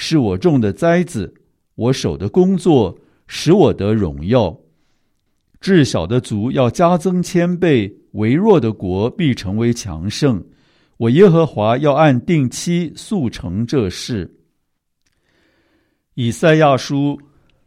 是我种的栽子，我手的工作使我得荣耀。至小的族要加增千倍，微弱的国必成为强盛。我耶和华要按定期速成这事。以赛亚书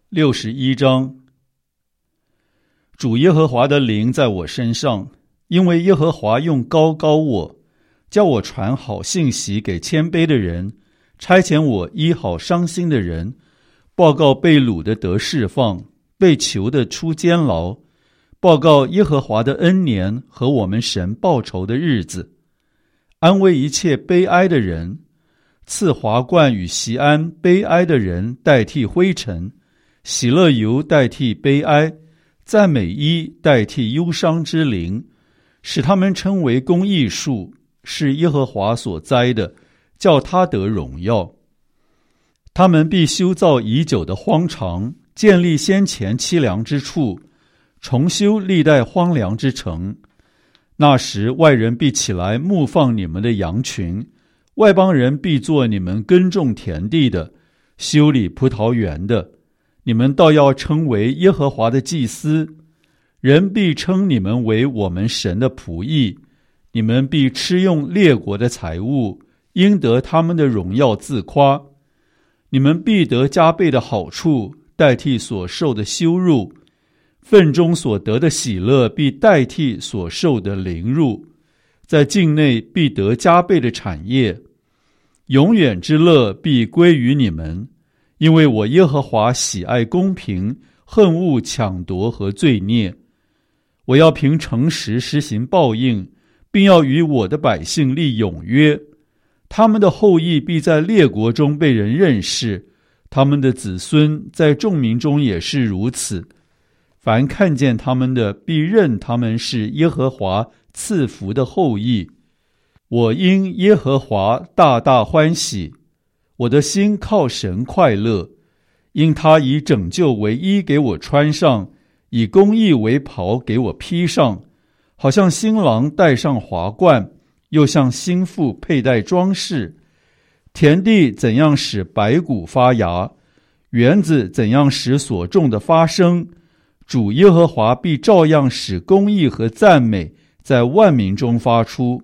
61章。主耶和华的灵在我身上，因为耶和华用膏膏我，叫我传好信息给谦卑的人，差遣我医好伤心的人，报告被掳的得释放，被囚的出监牢，报告耶和华的恩年和我们神报仇的日子，安慰一切悲哀的人，赐华冠与锡安，悲哀的人代替灰尘，喜乐油代替悲哀，赞美衣代替忧伤之灵，使他们称为公义树，是耶和华所栽的，叫他得荣耀。他们必修造已久的荒场，建立先前凄凉之处，重修历代荒凉之城。那时外人必起来牧放你们的羊群，外邦人必做你们耕种田地的，修理葡萄园的。你们倒要称为耶和华的祭司，人必称你们为我们神的仆役。你们必吃用列国的财物，应得他们的荣耀自夸。你们必得加倍的好处，代替所受的羞辱。份中所得的喜乐必代替所受的凌辱，在境内必得加倍的产业。永远之乐必归于你们，因为我耶和华喜爱公平，恨恶抢夺和罪孽。我要凭诚实施行报应，并要与我的百姓立永约。他们的后裔必在列国中被人认识，他们的子孙在众民中也是如此。凡看见他们的，必认他们是耶和华赐福的后裔。我因耶和华大大欢喜，我的心靠神快乐，因他以拯救为衣给我穿上，以公义为袍给我披上，好像新郎戴上华冠，又像新妇佩戴装饰。田地怎样使白骨发芽，园子怎样使所种的发生，主耶和华必照样使公义和赞美在万民中发出。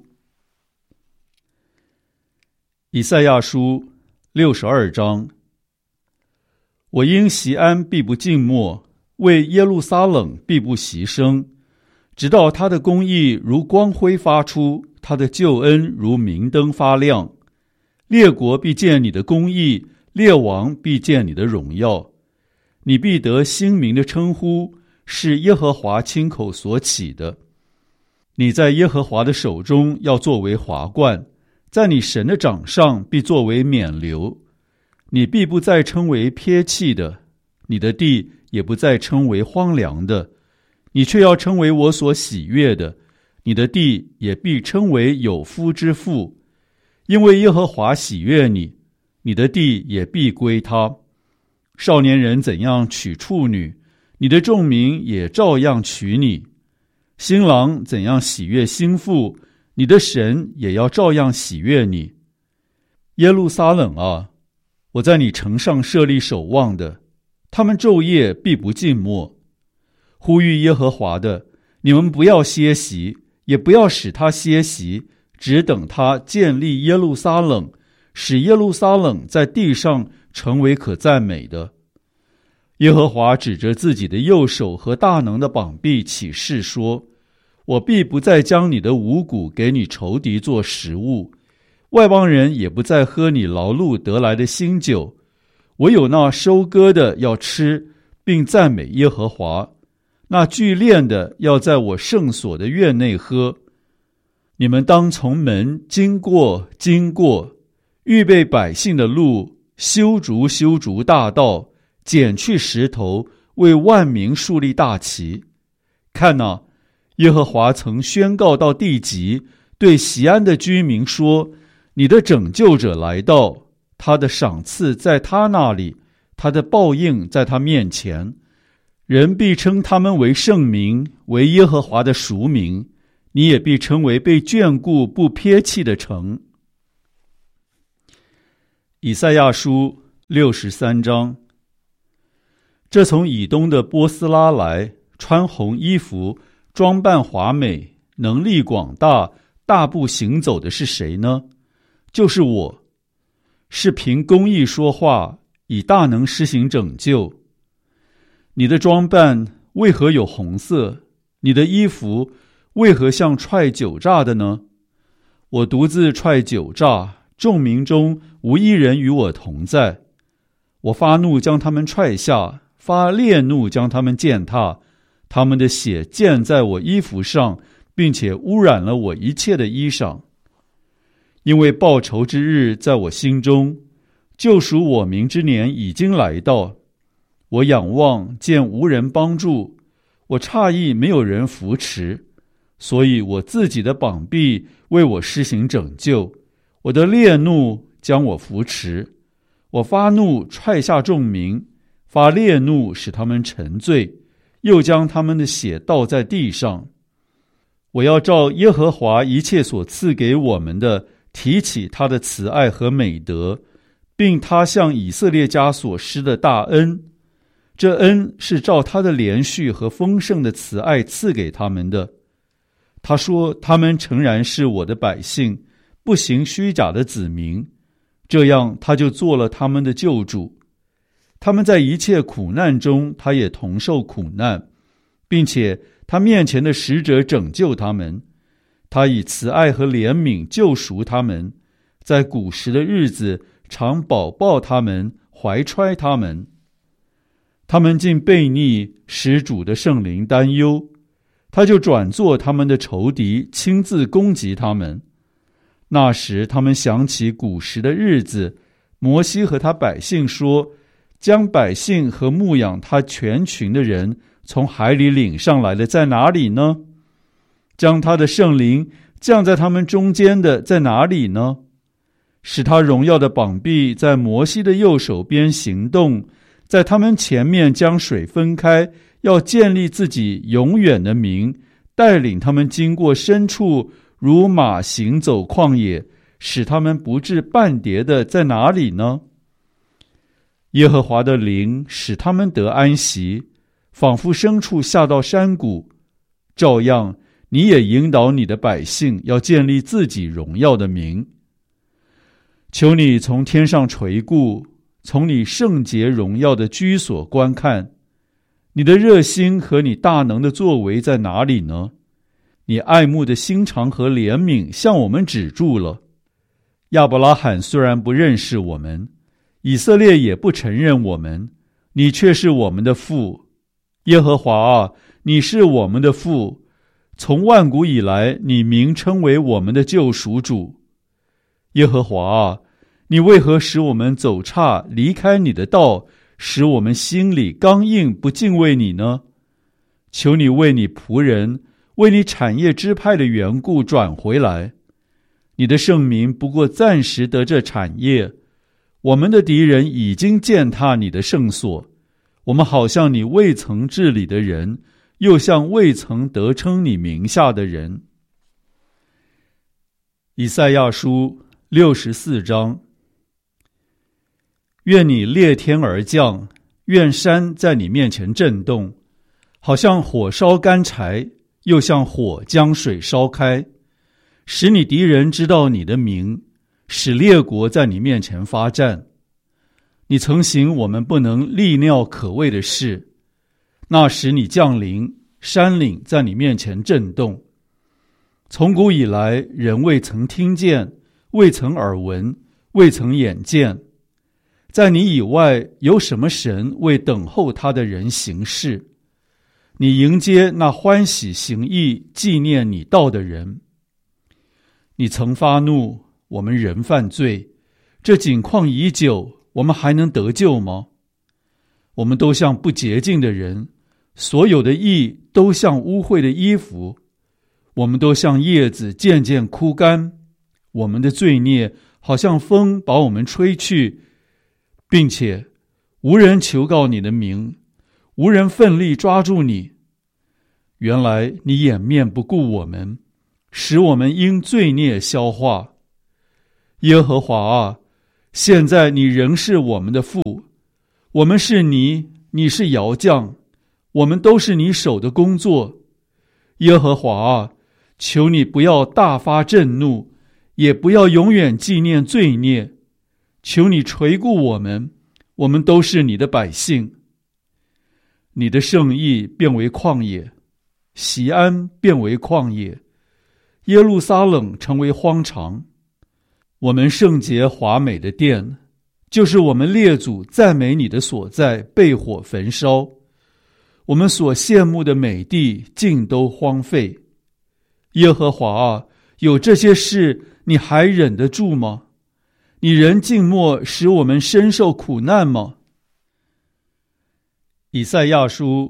以赛亚书62章。我因锡安必不静默，为耶路撒冷必不息声，直到他的公义如光辉发出，他的救恩如明灯发亮。列国必见你的公义，列王必见你的荣耀。你必得新名的称呼，是耶和华亲口所起的。你在耶和华的手中要作为华冠，在你神的掌上必作为冕旒。你必不再称为撇弃的，你的地也不再称为荒凉的，你却要称为我所喜悦的，你的地也必称为有夫之妇。因为耶和华喜悦你，你的地也必归他。少年人怎样娶处女，你的众民也照样娶你。新郎怎样喜悦新妇，你的神也要照样喜悦你。耶路撒冷啊，我在你城上设立守望的，他们昼夜必不静默。呼吁耶和华的，你们不要歇息，也不要使他歇息，只等他建立耶路撒冷，使耶路撒冷在地上成为可赞美的。耶和华指着自己的右手和大能的膀臂起誓说，我必不再将你的五谷给你仇敌做食物，外邦人也不再喝你劳碌得来的新酒，唯有那收割的要吃，并赞美耶和华，那聚炼的要在我圣所的院内喝。你们当从门经过，预备百姓的路，修筑大道，剪去石头，为万民树立大旗。看哪，耶和华曾宣告到地极，对锡安的居民说，你的拯救者来到，他的赏赐在他那里，他的报应在他面前。人必称他们为圣民，为耶和华的赎民，你也必称为被眷顾不撇弃的城。以赛亚书 63章。这从以东的波斯拉来，穿红衣服，装扮华美，能力广大，大步行走的是谁呢？就是我，是凭公义说话，以大能施行拯救。你的装扮为何有红色？你的衣服为何像踹酒榨的呢？我独自踹酒榨，众民中无一人与我同在。我发怒将他们踹下，发烈怒将他们践踏，他们的血溅在我衣服上，并且污染了我一切的衣裳。因为报仇之日在我心中，救赎我民之年已经来到。我仰望见无人帮助，我诧异没有人扶持，所以我自己的膀臂为我施行拯救，我的烈怒将我扶持。我发怒踹下众民，发烈怒使他们沉醉，又将他们的血倒在地上。我要照耶和华一切所赐给我们的，提起他的慈爱和美德，并他向以色列家所施的大恩。这恩是照他的连续和丰盛的慈爱赐给他们的。他说他们诚然是我的百姓，不行虚假的子民，这样他就做了他们的救主。他们在一切苦难中，他也同受苦难，并且他面前的使者拯救他们。他以慈爱和怜悯救赎他们，在古时的日子常保抱他们，怀揣他们。他们竟悖逆，使主的圣灵担忧，他就转作他们的仇敌，亲自攻击他们。那时他们想起古时的日子，摩西和他百姓说，将百姓和牧养他全群的人从海里领上来的在哪里呢？将他的圣灵降在他们中间的在哪里呢？使他荣耀的膀臂在摩西的右手边行动，在他们前面将水分开，要建立自己永远的名，带领他们经过深处，如马行走旷野，使他们不致半跌的在哪里呢？耶和华的灵使他们得安息，仿佛牲畜下到山谷。照样你也引导你的百姓，要建立自己荣耀的名。求你从天上垂顾，从你圣洁荣耀的居所观看，你的热心和你大能的作为在哪里呢？你爱慕的心肠和怜悯向我们止住了。亚伯拉罕虽然不认识我们，以色列也不承认我们，你却是我们的父。耶和华啊，你是我们的父，从万古以来，你名称为我们的救赎主。耶和华啊，你为何使我们走岔，离开你的道，使我们心里刚硬，不敬畏你呢？求你为你仆人，为你产业支派的缘故转回来。你的圣民不过暂时得这产业，我们的敌人已经践踏你的圣所。我们好像你未曾治理的人，又像未曾得称你名下的人。以赛亚书64章。愿你裂天而降，愿山在你面前震动，好像火烧干柴，又像火将水烧开，使你敌人知道你的名，使列国在你面前发战。你曾行我们不能力料可畏的事，那时你降临，山岭在你面前震动。从古以来，人未曾听见，未曾耳闻，未曾眼见。在你以外，有什么神为等候他的人行事？你迎接那欢喜行义、纪念你道的人。你曾发怒，我们人犯罪，这景况已久，我们还能得救吗？我们都像不洁净的人，所有的义都像污秽的衣服，我们都像叶子渐渐枯干，我们的罪孽好像风把我们吹去，并且无人求告你的名，无人奋力抓住你。原来你掩面不顾我们，使我们因罪孽消化。耶和华啊， 现在你仍是我们的父，我们是你，你是窑匠，我们都是你手的工作。耶和华啊，求你不要大发震怒，也不要永远纪念罪孽。求你垂顾我们，我们都是你的百姓。你的圣意变为旷野，锡安变为旷野，耶路撒冷成为荒场。我们圣洁华美的殿，就是我们列祖赞美你的所在，被火焚烧。我们所羡慕的美地尽都荒废。耶和华啊，有这些事你还忍得住吗？你仍静默，使我们深受苦难吗？以赛亚书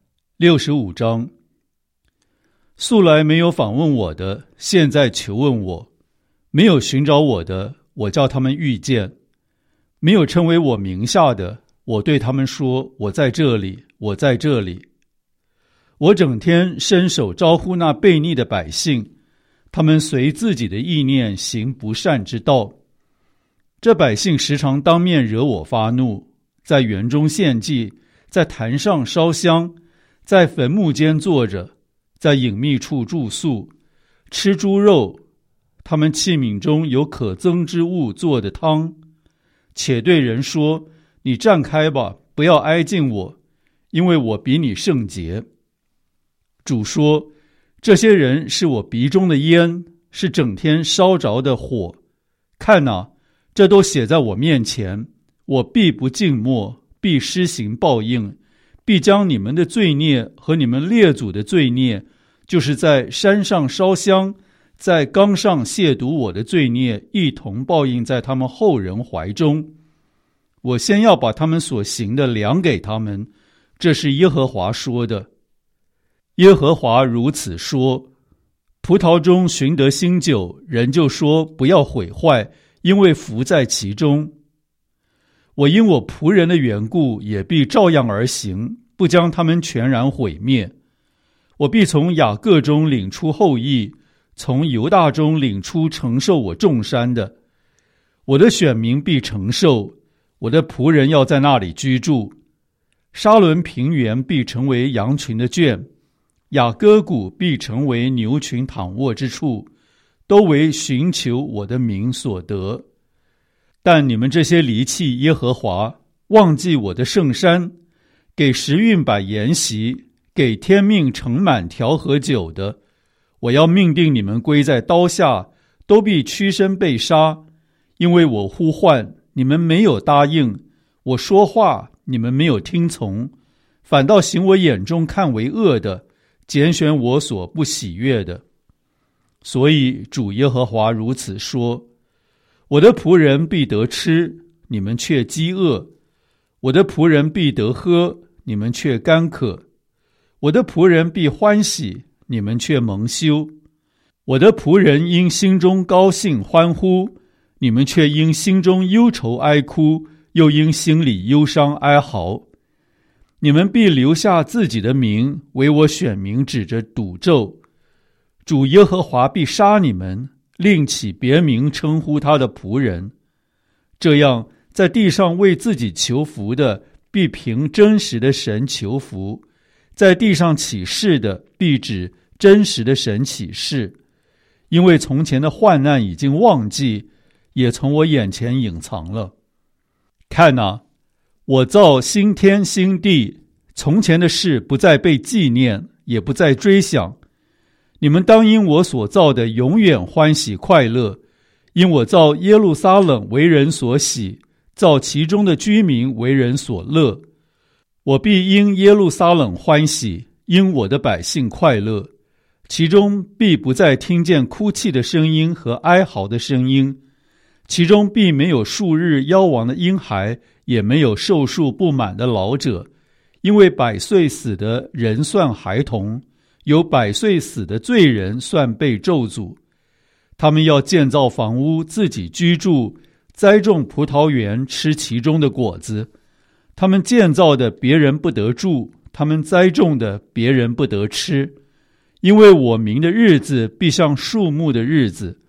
65章。素来没有访问我的，现在求问我；没有寻找我的，我叫他们遇见；没有称为我名下的，我对他们说：我在这里，我在这里。我整天伸手招呼那悖逆的百姓，他们随自己的意念行不善之道。这百姓时常当面惹我发怒，在园中献祭，在坛上烧香，在坟墓间坐着，在隐秘处住宿，吃猪肉，他们器皿中有可憎之物做的汤，且对人说：你站开吧，不要挨近我，因为我比你圣洁。主说：这些人是我鼻中的烟，是整天烧着的火。看哪，这都写在我面前，我必不静默，必施行报应，必将你们的罪孽和你们列祖的罪孽，就是在山上烧香，在冈上亵渎我的罪孽，一同报应在他们后人怀中。我先要把他们所行的量给他们，这是耶和华说的。耶和华如此说：葡萄中寻得新酒，人就说不要毁坏，因为福在其中。我因我仆人的缘故，也必照样而行，不将他们全然毁灭。我必从雅各中领出后裔，从犹大中领出承受我众山的。我的选民必承受，我的仆人要在那里居住。沙伦平原必成为羊群的圈，雅各谷必成为牛群躺卧之处，都为寻求我的名所得。但你们这些离弃耶和华，忘记我的圣山，给时运摆筵席，给天命盛满调和酒的，我要命定你们归在刀下，都必屈身被杀。因为我呼唤，你们没有答应；我说话，你们没有听从，反倒行我眼中看为恶的，拣选我所不喜悦的。所以主耶和华如此说：我的仆人必得吃，你们却饥饿；我的仆人必得喝，你们却干渴；我的仆人必欢喜，你们却蒙羞；我的仆人因心中高兴欢呼，你们却因心中忧愁哀哭，又因心里忧伤哀嚎。你们必留下自己的名，为我选民指着赌咒。主耶和华必杀你们，另起别名称呼他的仆人。这样，在地上为自己求福的，必凭真实的神求福；在地上起誓的，必指真实的神起誓。因为从前的患难已经忘记，也从我眼前隐藏了。看哪，我造新天新地，从前的事不再被纪念，也不再追想。你们当因我所造的永远欢喜快乐，因我造耶路撒冷为人所喜，造其中的居民为人所乐。我必因耶路撒冷欢喜，因我的百姓快乐，其中必不再听见哭泣的声音和哀嚎的声音，其中必没有数日夭亡的婴孩，也没有寿数不满的老者，因为100岁死的人算孩童，有100岁死的罪人算被咒诅。他们要建造房屋，自己居住，栽种葡萄园，吃其中的果子。他们建造的别人不得住，他们栽种的别人不得吃。因为我名的日子必像树木的日子，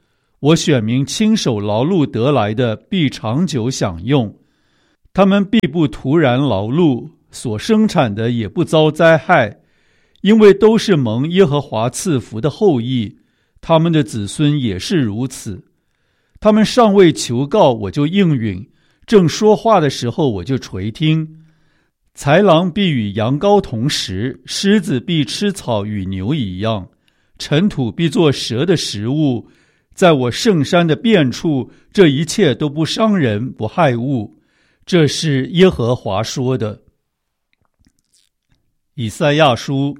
我选民亲手劳碌得来的必长久享用，他们必不突然劳碌，所生产的也不遭灾害，因为都是蒙耶和华赐福的后裔，他们的子孙也是如此。他们尚未求告，我就应允；正说话的时候，我就垂听。豺狼必与羊羔同食，狮子必吃草与牛一样，尘土必作蛇的食物。在我圣山的遍处，这一切都不伤人，不害物。这是耶和华说的。以赛亚书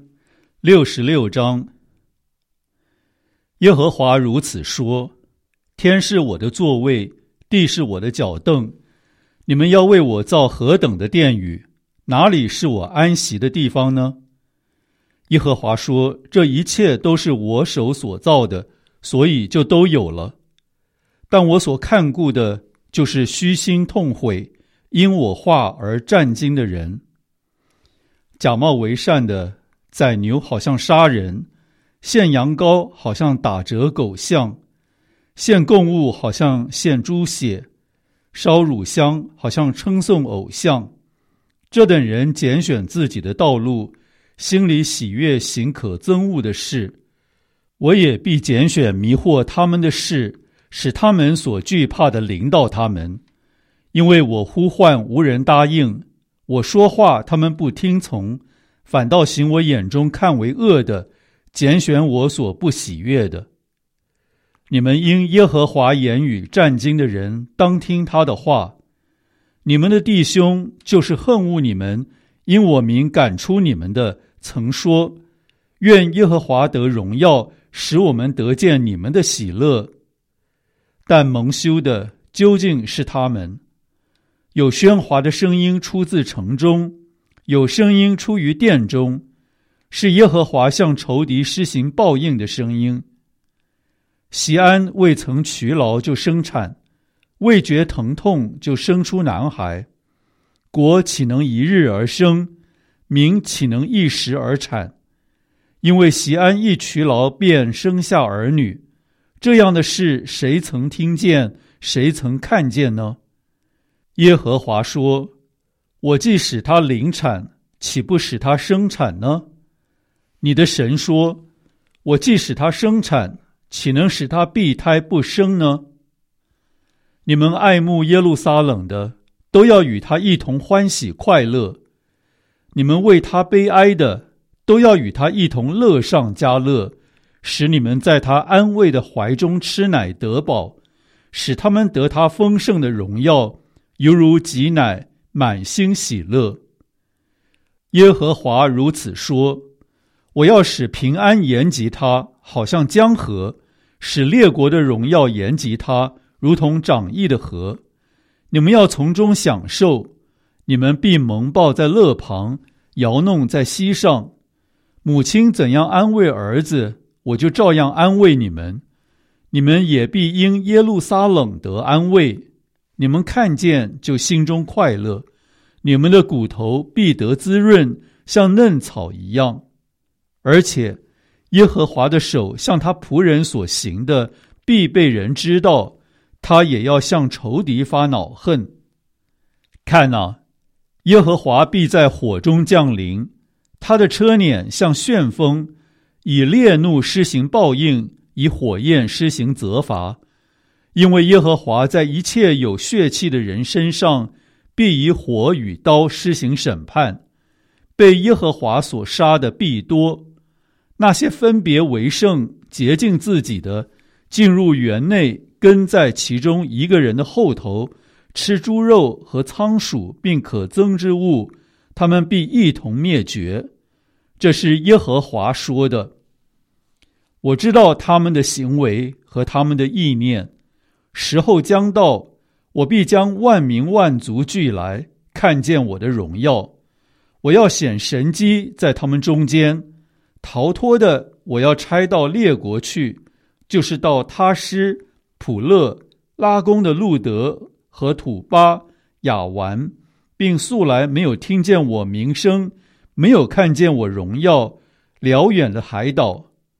66章。耶和华如此说：天是我的座位，地是我的脚凳。你们要为我造何等的殿宇？哪里是我安息的地方呢？耶和华说：这一切都是我手所造的，所以就都有了。但我所看顾的，就是虚心痛悔，因我话而战惊的人。假冒为善的宰牛好像杀人，献羊羔好像打折狗象，献供物好像献猪血，烧乳香好像称颂偶像。这等人拣选自己的道路，心里喜悦行可憎恶的事。我也必拣选迷惑他们的事，使他们所惧怕的临到他们。因为我呼唤无人答应，我说话他们不听从，反倒行我眼中看为恶的，拣选我所不喜悦的。你们因耶和华言语战惊的人，当听他的话。你们的弟兄就是恨恶你们，因我名赶出你们的，曾说：愿耶和华得荣耀，使我们得见你们的喜乐。但蒙羞的究竟是他们。有喧哗的声音出自城中，有声音出于殿中，是耶和华向仇敌施行报应的声音。锡安未曾劬劳就生产，未觉疼痛就生出男孩。国岂能一日而生？民岂能一时而产？因为锡安一劬劳便生下儿女，这样的事谁曾听见，谁曾看见呢？耶和华说：我既使他临产，岂不使他生产呢？你的神说：我既使他生产，岂能使他闭胎不生呢？你们爱慕耶路撒冷的，都要与他一同欢喜快乐；你们为他悲哀的，都要与他一同乐上加乐，使你们在他安慰的怀中吃奶得饱，使他们得他丰盛的荣耀，犹如挤奶，满心喜乐。耶和华如此说：我要使平安延及他，好像江河；使列国的荣耀延及他，如同涨溢的河。你们要从中享受，你们必蒙抱在勒旁，摇弄在膝上。母亲怎样安慰儿子，我就照样安慰你们。你们也必因耶路撒冷得安慰。你们看见就心中快乐，你们的骨头必得滋润，像嫩草一样。而且耶和华的手向他仆人所行的，必被人知道，他也要向仇敌发恼恨。看啊，耶和华必在火中降临，他的车辇像旋风，以烈怒施行报应，以火焰施行责罚。因为耶和华在一切有血气的人身上，必以火与刀施行审判。被耶和华所杀的必多。那些分别为圣、洁净自己的，进入园内，跟在其中一个人的后头，吃猪肉和仓鼠并可憎之物，他们必一同灭绝。这是耶和华说的。我知道他们的行为和他们的意念，时候将到，我必将万民万族聚来，看见我的荣耀。我要显神迹在他们中间，逃脱的我要差到列国去，就是到他施、普勒、拉弓的路德和土巴、亚完，并素来没有听见我名声，没有看见我荣耀，辽远的海岛。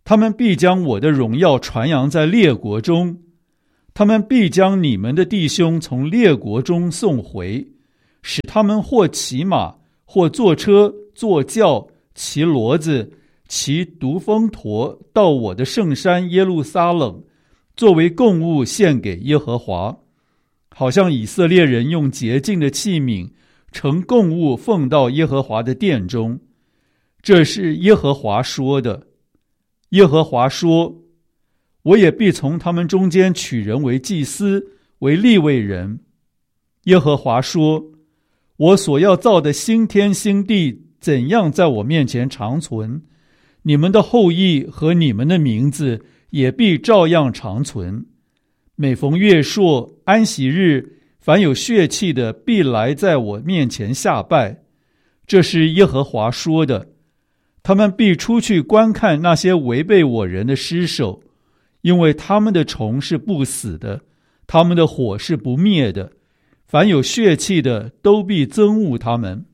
他们必将我的荣耀传扬在列国中，他们必将你们的弟兄从列国中送回，使他们或骑马，或坐车，坐轿，骑骡子，骑独峰驼，到我的圣山耶路撒冷，作为供物献给耶和华，好像以色列人用洁净的器皿盛供物奉到耶和华的殿中。这是耶和华说的。耶和华说，我也必从他们中间取人为祭司，为利未人。耶和华说，我所要造的新天新地怎样在我面前长存，你们的后裔和你们的名字也必照样长存。每逢月朔、安息日，凡有血气的必来在我面前下拜。这是耶和华说的。他们必出去观看那些违背我人的尸首，因为他们的虫是不死的，他们的火是不灭的，凡有血气的都必憎恶他们。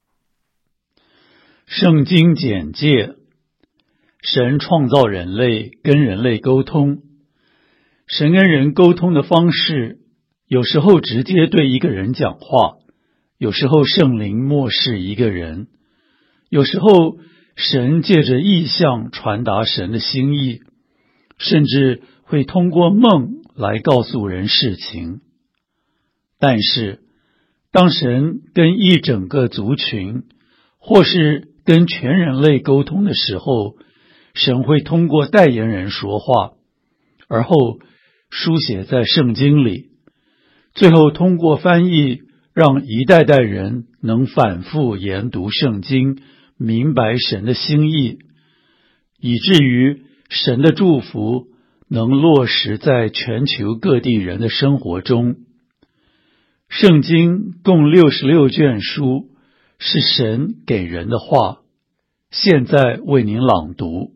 圣经简介：神创造人类，跟人类沟通。神跟人沟通的方式，有时候直接对一个人讲话，有时候圣灵默示一个人，有时候神借着异象传达神的心意，甚至会通过梦来告诉人事情。但是，当神跟一整个族群，或是跟全人类沟通的时候，神会通过代言人说话，而后书写在圣经里，最后通过翻译，让一代代人能反复研读圣经，明白神的心意，以至于神的祝福能落实在全球各地人的生活中。圣经共66卷书，是神给人的话。现在为您朗读。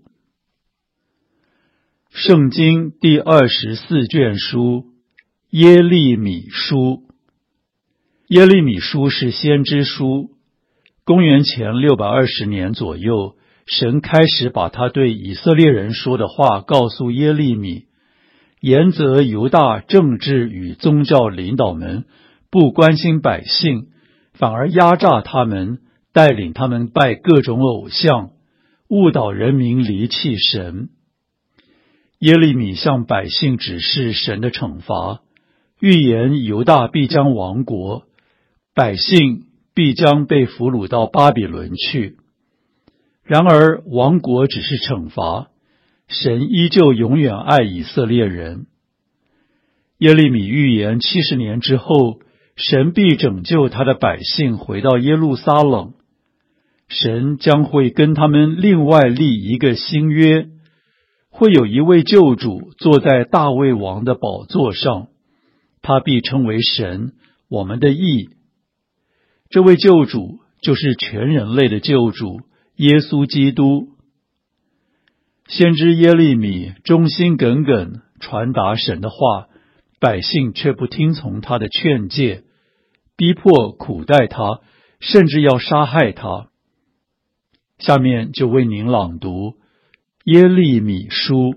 圣经第24卷书，耶利米书。耶利米书是先知书。公元前620年左右，神开始把他对以色列人说的话告诉耶利米，严责犹大政治与宗教领导们不关心百姓，反而压榨他们，带领他们拜各种偶像，误导人民离弃神。耶利米向百姓指示神的惩罚，预言犹大必将亡国，百姓必将被俘虏到巴比伦去。然而亡国只是惩罚，神依旧永远爱以色列人。耶利米预言70年之后，神必拯救他的百姓回到耶路撒冷，神将会跟他们另外立一个新约，会有一位救主坐在大卫王的宝座上，他必称为神，我们的义。这位救主就是全人类的救主耶稣基督。先知耶利米忠心耿耿传达神的话，百姓却不听从他的劝诫，逼迫苦待他，甚至要杀害他。下面就为您朗读耶利米书。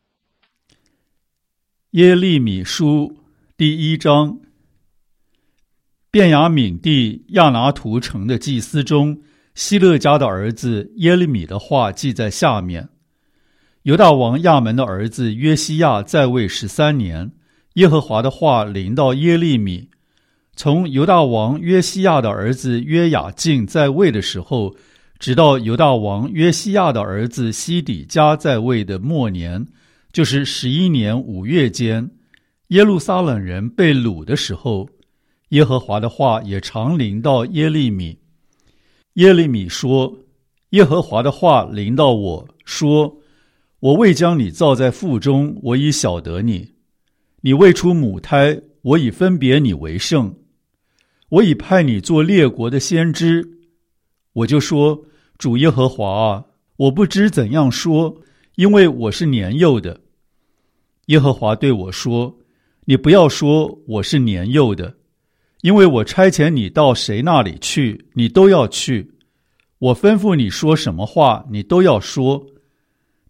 耶利米书第1章。便雅悯地亚拿图城的祭司中，希勒家的儿子耶利米的话记在下面。犹大王亚门的儿子约西亚在位13年，耶和华的话临到耶利米。从犹大王约西亚的儿子约雅敬在位的时候，直到犹大王约西亚的儿子西底家在位的末年，就是11年5月间，耶路撒冷人被掳的时候，耶和华的话也常临到耶利米。耶利米说，耶和华的话临到我说，我未将你造在腹中，我已晓得你；你未出母胎，我已分别你为圣。我已派你做列国的先知。我就说，主耶和华啊，我不知怎样说，因为我是年幼的。耶和华对我说，你不要说我是年幼的，因为我差遣你到谁那里去，你都要去。我吩咐你说什么话，你都要说。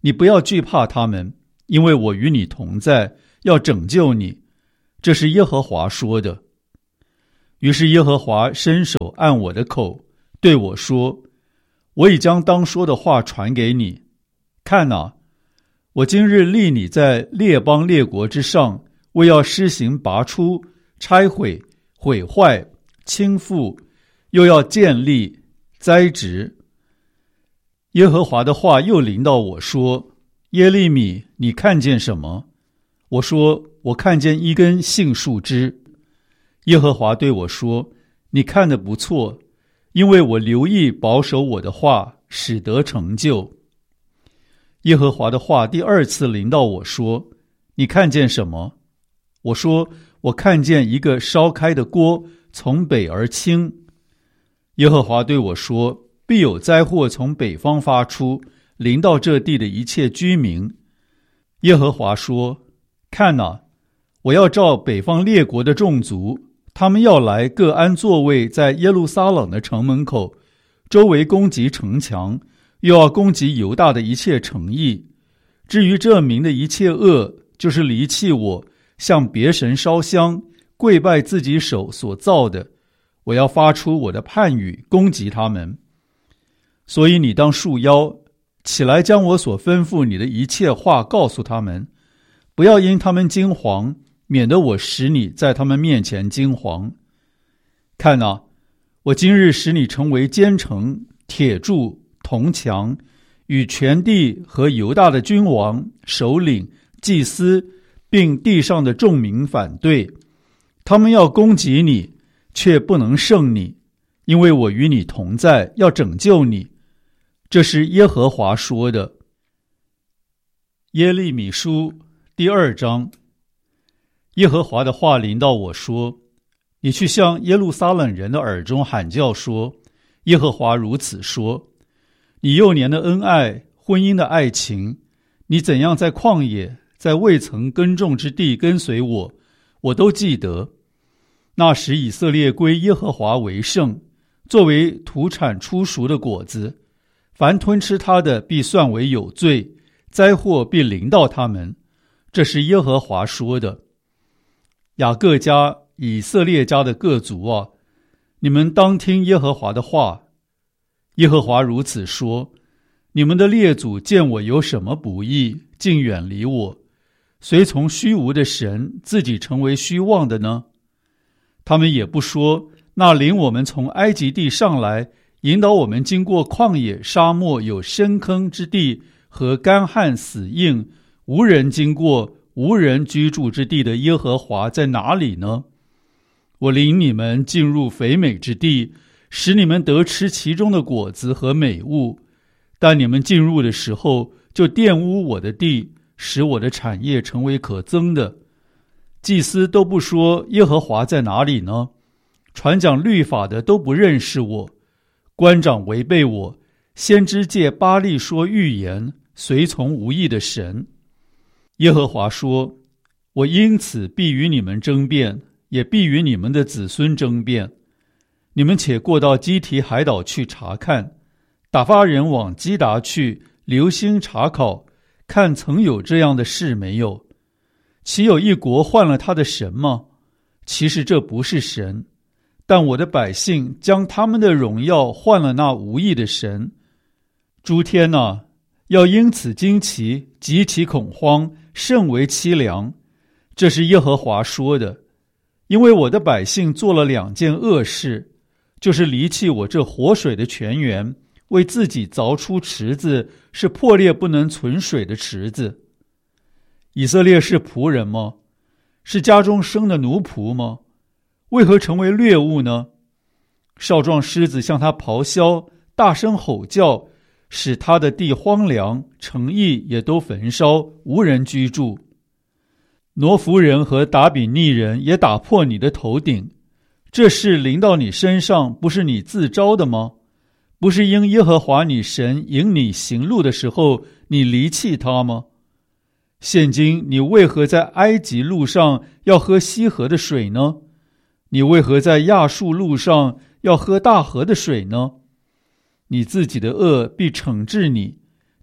你不要惧怕他们，因为我与你同在，要拯救你。这是耶和华说的。于是耶和华伸手按我的口，对我说：我已将当说的话传给你。看哪，我今日立你在列邦列国之上，为要施行拔出、拆毁、毁坏、倾覆，又要建立、栽植。耶和华的话又临到我说：耶利米，你看见什么？我说：我看见一根杏树枝。耶和华对我说：你看得不错，因为我留意保守我的话，使得成就。耶和华的话第二次临到我说：你看见什么？我说：我看见一个烧开的锅从北而倾。耶和华对我说：必有灾祸从北方发出，临到这地的一切居民。耶和华说：看哪，我要召北方列国的众族，他们要来各安座位在耶路撒冷的城门口，周围攻击城墙，又要攻击犹大的一切城邑。至于这民的一切恶，就是离弃我，向别神烧香，跪拜自己手所造的，我要发出我的判语攻击他们。所以你当束腰起来，将我所吩咐你的一切话告诉他们，不要因他们惊惶，免得我使你在他们面前惊惶。看哪，我今日使你成为坚城、铁柱、铜墙，与全地和犹大的君王、首领、祭司，并地上的众民反对。他们要攻击你，却不能胜你，因为我与你同在，要拯救你。这是耶和华说的。耶利米书第2章。耶和华的话临到我说：你去向耶路撒冷人的耳中喊叫说，耶和华如此说：你幼年的恩爱，婚姻的爱情，你怎样在旷野，在未曾耕种之地跟随我，我都记得。那时以色列归耶和华为圣，作为土产出熟的果子，凡吞吃他的必算为有罪，灾祸必临到他们。这是耶和华说的。雅各家、以色列家的各族啊，你们当听耶和华的话。耶和华如此说：你们的列祖见我有什么不义，竟远离我，随从虚无的神，自己成为虚妄的呢？他们也不说，那领我们从埃及地上来，引导我们经过旷野沙漠，有深坑之地和干旱死硬，无人经过，无人居住之地的耶和华在哪里呢？我领你们进入肥美之地，使你们得吃其中的果子和美物，但你们进入的时候，就玷污我的地，使我的产业成为可憎的。祭司都不说耶和华在哪里呢？传讲律法的都不认识我，官长违背我，先知借巴力说预言，随从无益的神。耶和华说：我因此必与你们争辩，也必与你们的子孙争辩。你们且过到基提海岛去查看，打发人往基达去，留心查考，看曾有这样的事没有。岂有一国换了他的神吗？其实这不是神，但我的百姓将他们的荣耀换了那无益的神。诸天哪，要因此惊奇，极其恐慌，甚为凄凉。这是耶和华说的。因为我的百姓做了2件恶事，就是离弃我这活水的泉源，为自己凿出池子，是破裂不能存水的池子。以色列是仆人吗？是家中生的奴仆吗？为何成为掠物呢？少壮狮子向他咆哮，大声吼叫，使他的地荒凉，城邑也都焚烧，无人居住。挪弗人和达比尼人也打破你的头顶，这事临到你身上，不是你自招的吗？不是因耶和华你神引你行路的时候，你离弃他吗？现今你为何在埃及路上要喝西河的水呢？你为何在亚述路上要喝大河的水呢？你自己的恶必惩治你，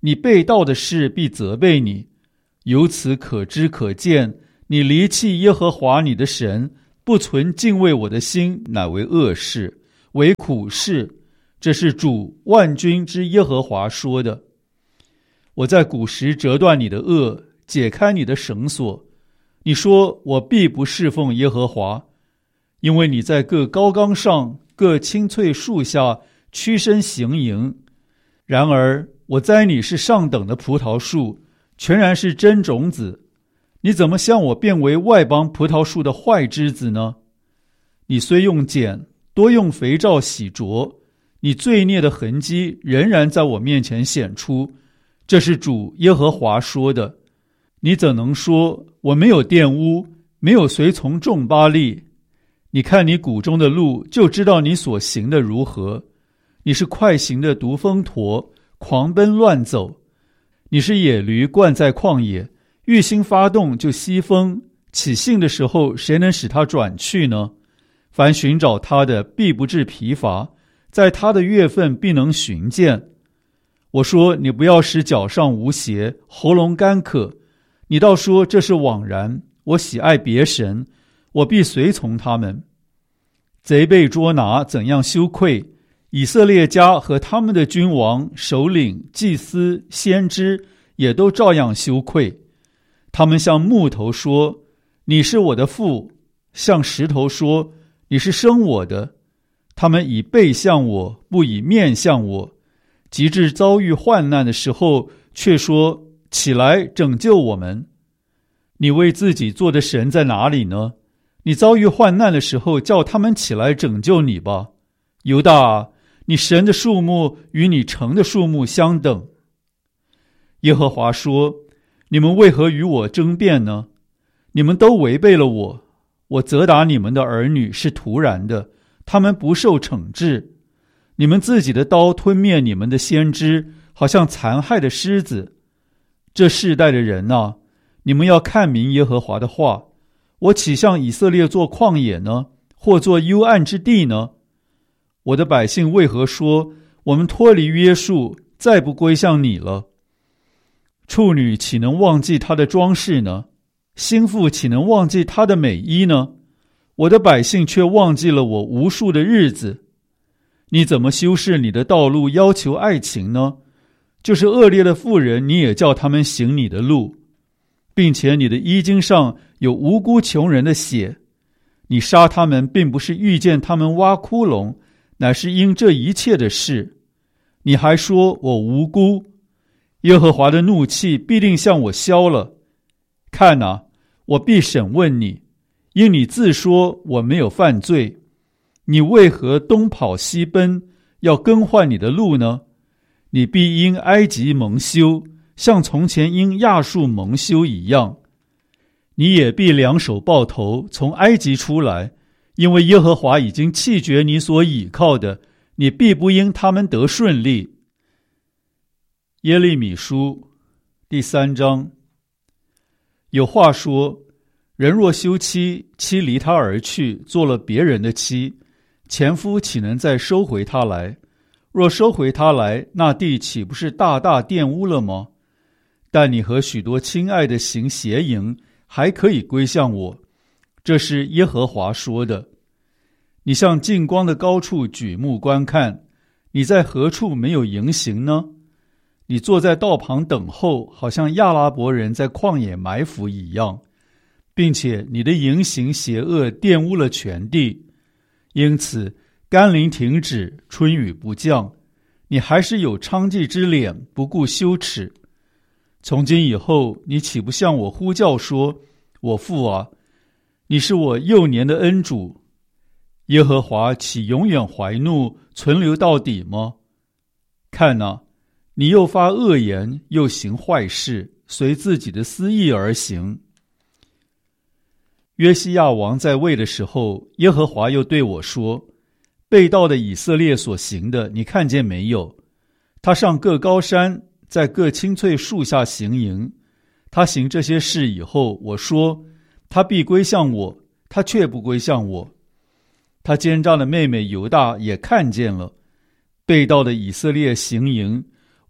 你背道的事必责备你。由此可知可见，你离弃耶和华你的神，不存敬畏我的心，乃为恶事，为苦事。这是主万军之耶和华说的。我在古时折断你的轭，解开你的绳索。你说我必不侍奉耶和华，因为你在各高冈上、各青翠树下屈身行营。然而我栽你是上等的葡萄树，全然是真种子。你怎么向我变为外邦葡萄树的坏枝子呢？你虽用碱，多用肥皂洗濯，你罪孽的痕迹仍然在我面前显出。这是主耶和华说的。你怎能说我没有玷污，没有随从众巴力？你看你谷中的路，就知道你所行的如何。你是快行的独峰驼，狂奔乱走。你是野驴惯在旷野，欲心发动就西风，起兴的时候谁能使它转去呢？凡寻找他的必不致疲乏，在他的月份必能寻见。我说你不要使脚上无鞋，喉咙干渴。你倒说这是枉然，我喜爱别神，我必随从他们。贼被捉拿，怎样羞愧？以色列家和他们的君王、首领、祭司、先知也都照样羞愧。他们向木头说，你是我的父；向石头说，你是生我的。他们以背向我，不以面向我。及至遭遇患难的时候，却说，起来拯救我们。你为自己做的神在哪里呢？你遭遇患难的时候，叫他们起来拯救你吧。犹大啊，你神的数目与你城的数目相等。耶和华说，你们为何与我争辩呢？你们都违背了我。我责打你们的儿女是突然的，他们不受惩治。你们自己的刀吞灭你们的先知，好像残害的狮子。这世代的人啊，你们要看明耶和华的话。我岂向以色列做旷野呢？或做幽暗之地呢？我的百姓为何说，我们脱离约束，再不归向你了？处女岂能忘记她的装饰呢？心腹岂能忘记她的美衣呢？我的百姓却忘记了我无数的日子。你怎么修饰你的道路，要求爱情呢？就是恶劣的妇人，你也叫他们行你的路，并且你的衣襟上有无辜穷人的血。你杀他们，并不是遇见他们挖窟窿，乃是因这一切的事。你还说我无辜，耶和华的怒气必定向我消了。看啊，我必审问你，因你自说我没有犯罪。你为何东跑西奔，要更换你的路呢？你必因埃及蒙羞，像从前因亚述蒙羞一样。你也必两手抱头，从埃及出来，因为耶和华已经弃绝你所倚靠的，你必不因他们得顺利。耶利米书第3章。有话说，人若休妻，妻离他而去，做了别人的妻，前夫岂能再收回他来？若收回他来，那地岂不是大大玷污了吗？但你和许多亲爱的行邪淫，还可以归向我，这是耶和华说的。你向近光的高处举目观看，你在何处没有淫行呢？你坐在道旁等候，好像亚拉伯人在旷野埋伏一样，并且你的淫行邪恶玷污了全地。因此甘霖停止，春雨不降，你还是有娼妓之脸，不顾羞耻。从今以后，你岂不向我呼叫说，我父啊，你是我幼年的恩主？耶和华岂永远怀怒，存留到底吗？看啊，你又发恶言，又行坏事，随自己的私意而行。约西亚王在位的时候，耶和华又对我说，背道的以色列所行的，你看见没有？他上各高山，在各青翠树下行营。他行这些事以后，我说，他必归向我，他却不归向我。他奸诈的妹妹犹大也看见了，背道的以色列行营，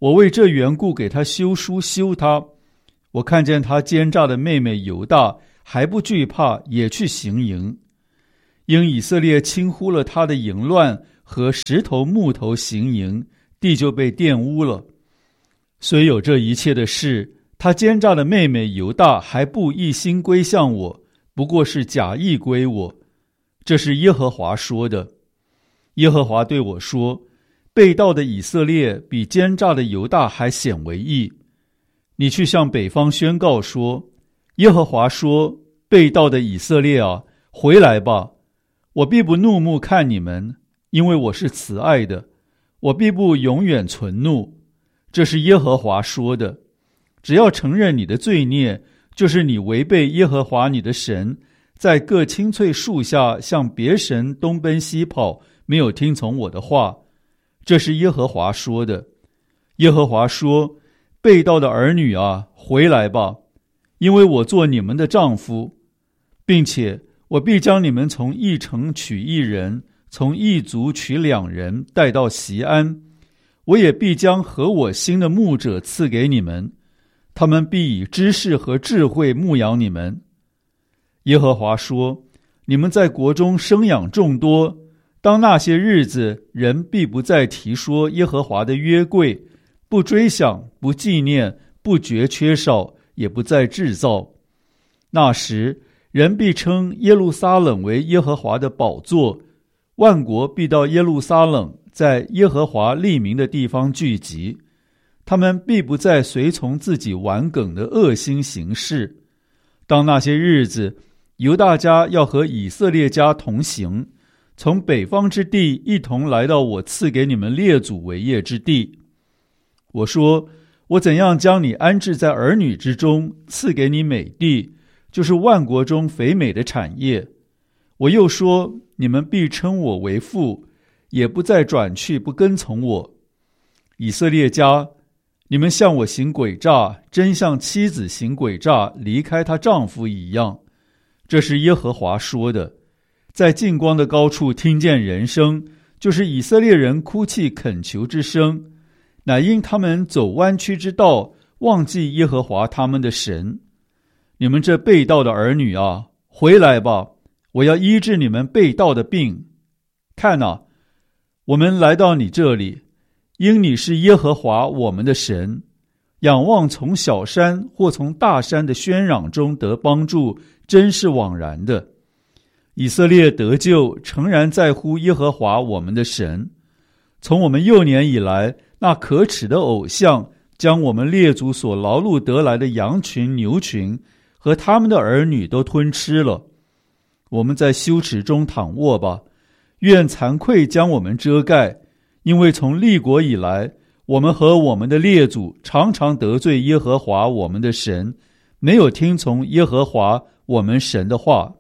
我为这缘故给他修书休他。我看见他奸诈的妹妹犹大还不惧怕，也去行营。因以色列轻忽了他的淫乱和石头木头行营，地就被玷污了。虽有这一切的事，他奸诈的妹妹犹大还不一心归向我，不过是假意归我。这是耶和华说的。耶和华对我说，背道的以色列比奸诈的犹大还显为义。你去向北方宣告说，耶和华说，背道的以色列啊，回来吧，我必不怒目看你们，因为我是慈爱的，我必不永远存怒。这是耶和华说的。只要承认你的罪孽，就是你违背耶和华你的神，在各青翠树下向别神东奔西跑，没有听从我的话。这是耶和华说的。耶和华说，背道的儿女啊，回来吧，因为我做你们的丈夫，并且我必将你们从一城取一人，从一族取2人带到锡安。我也必将合我心的牧者赐给你们，他们必以知识和智慧牧养你们。耶和华说，你们在国中生养众多，当那些日子，人必不再提说耶和华的约柜，不追想，不纪念，不觉缺少，也不再制造。那时，人必称耶路撒冷为耶和华的宝座，万国必到耶路撒冷，在耶和华立名的地方聚集。他们必不再随从自己顽梗的恶心行事。当那些日子，犹大家要和以色列家同行，从北方之地一同来到我赐给你们列祖为业之地。我说，我怎样将你安置在儿女之中，赐给你美地，就是万国中肥美的产业。我又说，你们必称我为父，也不再转去不跟从我。以色列家，你们向我行诡诈，真像妻子行诡诈，离开她丈夫一样。这是耶和华说的。在近光的高处听见人声，就是以色列人哭泣恳求之声，乃因他们走弯曲之道，忘记耶和华他们的神。你们这背道的儿女啊，回来吧，我要医治你们背道的病。看啊，我们来到你这里，因你是耶和华我们的神。仰望从小山或从大山的喧嚷中得帮助，真是枉然的。以色列得救，诚然在乎耶和华我们的神。从我们幼年以来，那可耻的偶像将我们列祖所劳碌得来的羊群牛群和他们的儿女都吞吃了。我们在羞耻中躺卧吧，愿惭愧将我们遮盖，因为从立国以来，我们和我们的列祖常常得罪耶和华我们的神，没有听从耶和华我们神的话。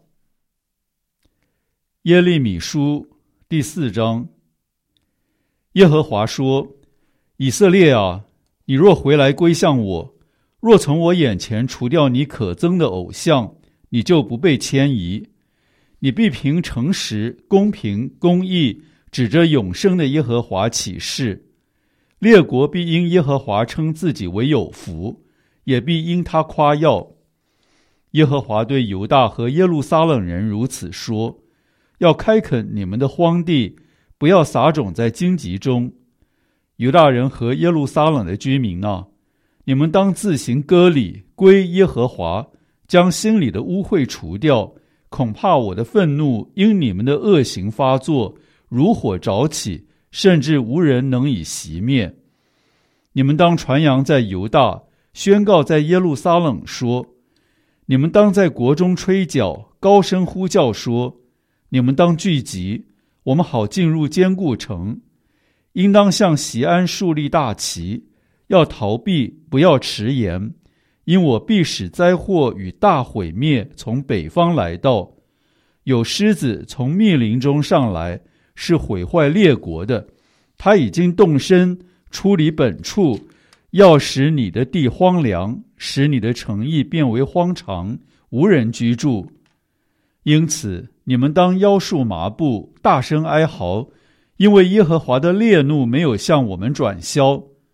耶利米书第4章。耶和华说，以色列啊，你若回来归向我，若从我眼前除掉你可憎的偶像，你就不被迁移。你必凭诚实、公平、公义，指着永生的耶和华起誓。列国必因耶和华称自己为有福，也必因他夸耀。耶和华对犹大和耶路撒冷人如此说，要开垦你们的荒地，不要撒种在荆棘中。犹大人和耶路撒冷的居民啊，你们当自行割礼，归耶和华，将心里的污秽除掉，恐怕我的愤怒因你们的恶行发作，如火着起，甚至无人能以熄灭。你们当传扬在犹大，宣告在耶路撒冷说，你们当在国中吹角，高声呼叫说，你们当聚集，我们好进入坚固城。应当向锡安树立大旗，要逃避，不要迟延，因我必使灾祸与大毁灭从北方来到。有狮子从密林中上来，是毁坏列国的，他已经动身出离本处，要使你的地荒凉，使你的城邑变为荒场，无人居住。因此你们当腰束麻布，大声哀嚎，因为耶和华的烈怒没有向我们转消。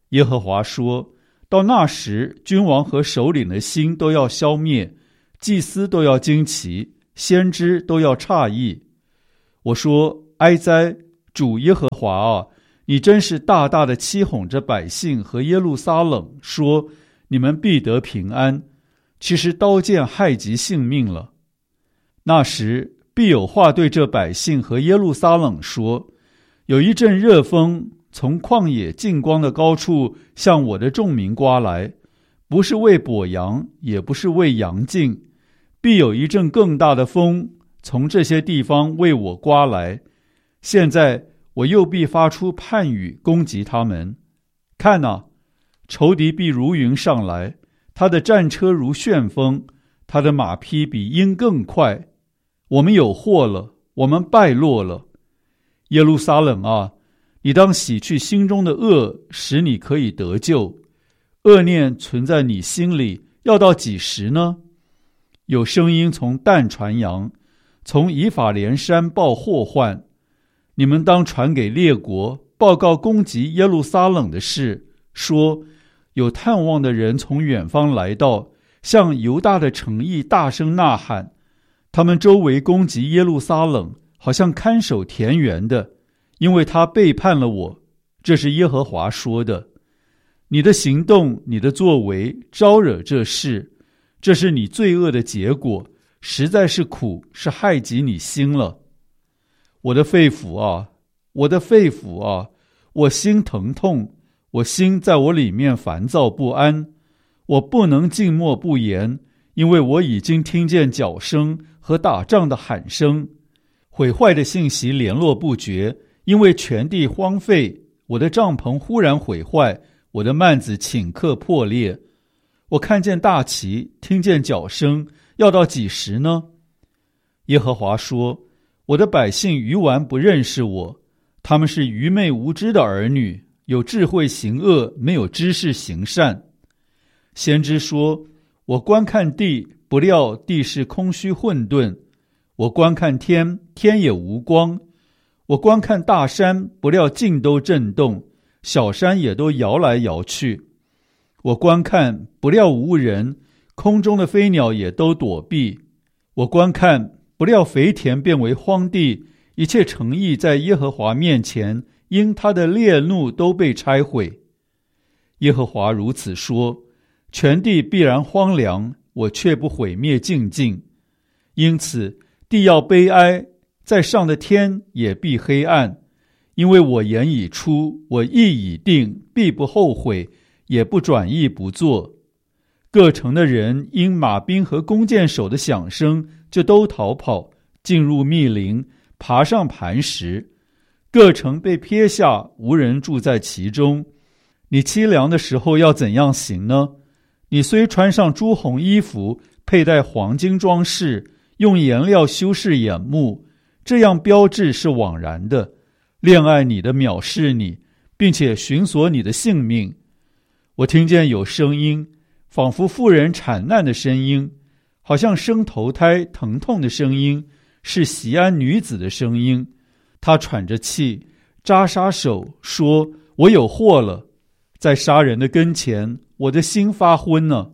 耶和华说，到那时，君王和首领的心都要消灭，祭司都要惊奇，先知都要诧异。我说，哀哉，主耶和华啊，你真是大大的欺哄着百姓和耶路撒冷，说你们必得平安，其实刀剑害及性命了。那时必有话对这百姓和耶路撒冷说，有一阵热风从旷野近光的高处向我的众民刮来，不是为跛羊，也不是为羊尽，必有一阵更大的风从这些地方为我刮来。现在我又必发出判语攻击他们。看哪，仇敌必如云上来，他的战车如旋风，他的马匹比鹰更快。我们有祸了，我们败落了。耶路撒冷啊，你当洗去心中的恶，使你可以得救。恶念存在你心里，要到几时呢？有声音从但传扬，从以法莲山报祸患。你们当传给列国，报告攻击耶路撒冷的事，说有探望的人从远方来到，向犹大的城邑大声呐喊。他们周围攻击耶路撒冷，好像看守田园的，因为他背叛了我。这是耶和华说的。你的行动，你的作为，招惹这事，这是你罪恶的结果，实在是苦，是害及你心了。我的肺腑啊，我的肺腑啊，我心疼痛，我心在我里面烦躁不安，我不能静默不言，因为我已经听见脚声和打仗的喊声。毁坏的信息联络不绝，因为全地荒废，我的帐篷忽然毁坏，我的幔子顷刻破裂。我看见大旗，听见脚声，要到几时呢？耶和华说，我的百姓愚顽不认识我，他们是愚昧无知的儿女，有智慧行恶，没有知识行善。先知说，我观看地，不料地是空虚混沌；我观看天，天也无光；我观看大山，不料尽都震动，小山也都摇来摇去。我观看，不料无人，空中的飞鸟也都躲避。我观看，不料肥田变为荒地，一切城邑在耶和华面前，因他的烈怒都被拆毁。耶和华如此说，全地必然荒凉，我却不毁灭尽尽。因此地要悲哀，在上的天也必黑暗，因为我言已出，我意已定，必不后悔，也不转意不做。各城的人因马兵和弓箭手的响声，就都逃跑，进入密林，爬上磐石。各城被撇下，无人住在其中。你凄凉的时候要怎样行呢？你虽穿上朱红衣服，佩戴黄金装饰，用颜料修饰眼目，这样标志是枉然的。恋爱你的藐视你，并且寻索你的性命。我听见有声音，仿佛妇人产难的声音，好像生头胎疼痛的声音，是锡安女子的声音。她喘着气，扎杀手，说，我有祸了，在杀人的跟前，我的心发昏呢。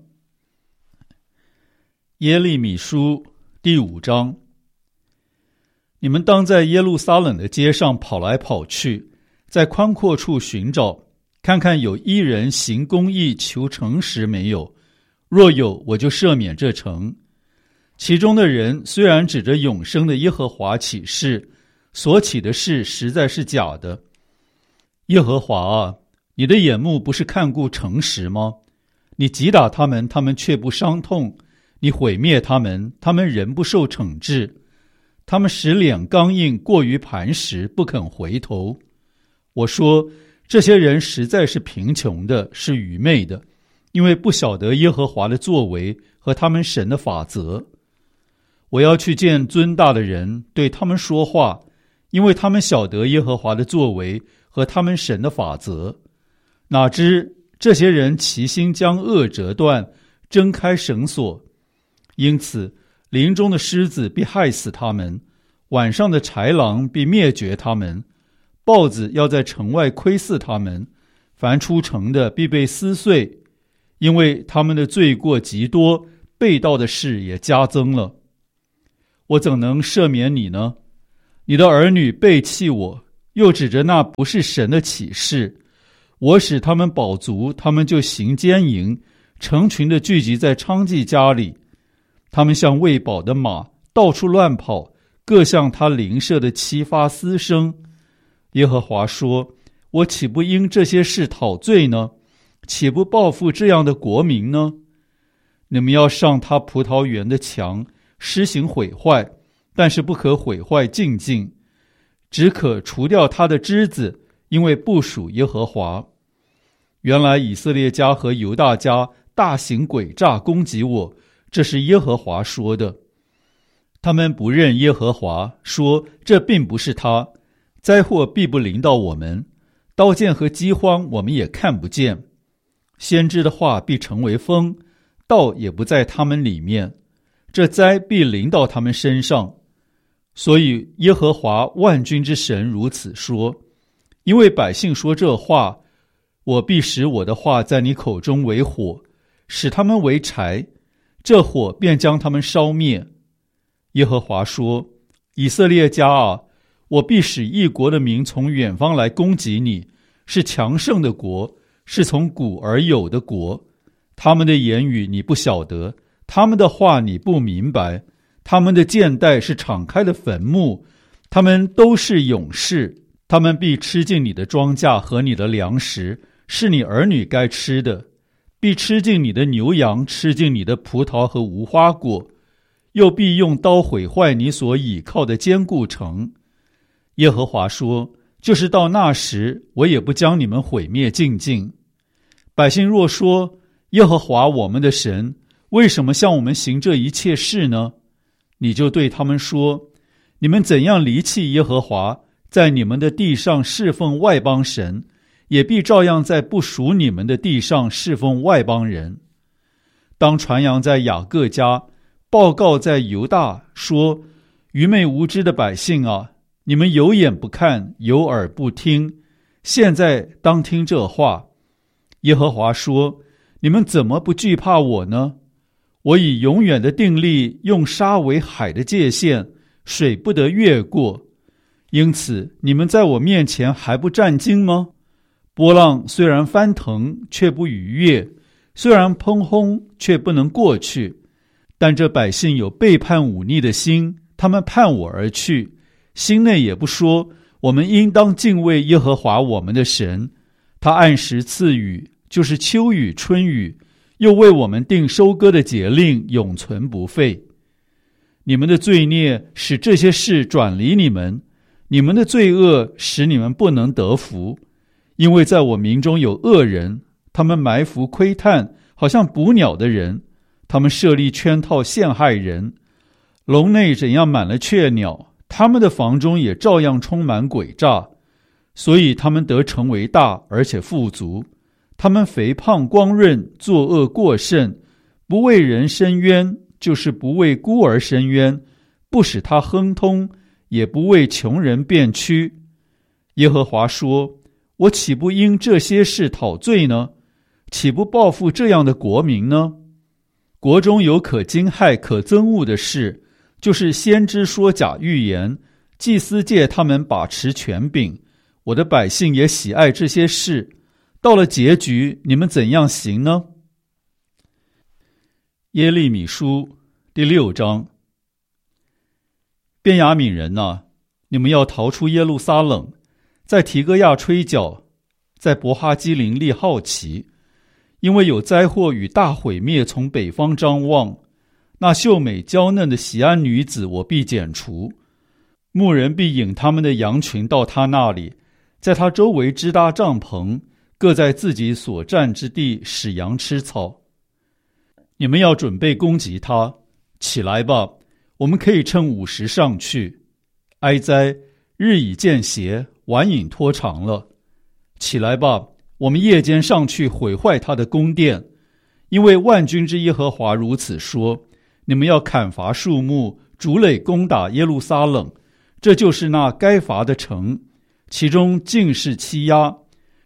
耶利米书第5章。你们当在耶路撒冷的街上跑来跑去，在宽阔处寻找，看看有一人行公义求诚实没有，若有，我就赦免这城。其中的人虽然指着永生的耶和华起誓，所起的事实在是假的。耶和华啊，你的眼目不是看顾诚实吗？你击打他们，他们却不伤痛；你毁灭他们，他们仍不受惩治。他们使脸刚硬，过于磐石，不肯回头。我说，这些人实在是贫穷的，是愚昧的，因为不晓得耶和华的作为和他们神的法则。我要去见尊大的人，对他们说话，因为他们晓得耶和华的作为和他们神的法则。哪知这些人齐心将恶折断，挣开绳索。因此林中的狮子必害死他们，晚上的豺狼必灭绝他们。豹子要在城外窥伺他们， 凡出城的必被撕碎，因为他们的罪过极多，背道的事也加增了。我怎能赦免你呢？你的儿女背弃我，又指着那不是神的启示。我使他们饱足，他们就行奸淫，成群的聚集在娼妓家里。他们像喂饱的马，到处乱跑，各向他邻舍的妻发私生。耶和华说，我岂不因这些事讨罪呢？岂不报复这样的国民呢？你们要上他葡萄园的墙，施行毁坏，但是不可毁坏净尽，只可除掉他的枝子，因为不属耶和华。原来以色列家和犹大家大行诡诈攻击我，这是耶和华说的。他们不认耶和华，说这并不是他，灾祸必不临到我们，刀剑和饥荒我们也看不见。先知的话必成为风，道也不在他们里面，这灾必临到他们身上。所以耶和华万军之神如此说，因为百姓说这话，我必使我的话在你口中为火，使他们为柴，这火便将他们烧灭。耶和华说，以色列家啊，我必使异国的民从远方来攻击你，是强盛的国，是从古而有的国。他们的言语你不晓得，他们的话你不明白，他们的箭袋是敞开的坟墓，他们都是勇士，他们必吃尽你的庄稼和你的粮食，是你儿女该吃的，必吃尽你的牛羊，吃尽你的葡萄和无花果，又必用刀毁坏你所倚靠的坚固城。耶和华说，就是到那时，我也不将你们毁灭尽尽。百姓若说，耶和华我们的神为什么向我们行这一切事呢？你就对他们说，你们怎样离弃耶和华，在你们的地上侍奉外邦神，也必照样在不属你们的地上侍奉外邦人。当传扬在雅各家，报告在犹大，说，愚昧无知的百姓啊，你们有眼不看，有耳不听，现在当听这话。耶和华说，你们怎么不惧怕我呢？我以永远的定例，用沙为海的界限，水不得越过。因此你们在我面前还不战惊吗？波浪虽然翻腾，却不逾越，虽然砰轰，却不能过去。但这百姓有背叛忤逆的心，他们叛我而去，心内也不说，我们应当敬畏耶和华我们的神。他按时赐雨，就是秋雨春雨，又为我们定收割的节令，永存不废。你们的罪孽使这些事转离你们，你们的罪恶使你们不能得福。因为在我民中有恶人，他们埋伏窥探，好像捕鸟的人，他们设立圈套陷害人。笼内怎样满了雀鸟，他们的房中也照样充满诡诈。所以他们得成为大，而且富足。他们肥胖光润，作恶过甚，不为人伸冤，就是不为孤儿伸冤，不使他亨通，也不为穷人辩屈。耶和华说，我岂不因这些事讨罪呢？岂不报复这样的国民呢？国中有可惊骇可憎恶的事，就是先知说假预言，祭司借他们把持权柄，我的百姓也喜爱这些事。到了结局，你们怎样行呢？耶利米书第6章。便雅悯人啊，你们要逃出耶路撒冷，在提哥亚吹角，在伯哈基林立号旗，因为有灾祸与大毁灭从北方张望。那秀美娇嫩的锡安女子我必剪除，牧人必引他们的羊群到他那里，在他周围支搭帐篷，各在自己所占之地使羊吃草。你们要准备攻击他，起来吧，我们可以趁午时上去。哀哉，日已见斜，晚影拖长了。起来吧，我们夜间上去毁坏他的宫殿，因为万军之耶和华如此说，你们要砍伐树木，筑垒攻打耶路撒冷，这就是那该伐的城，其中尽是欺压。